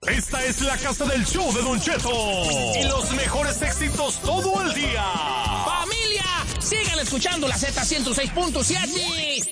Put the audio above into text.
Esta es la casa del show de Don Cheto. Y los mejores éxitos todo el día. ¡Familia! Sigan escuchando la Z106.7.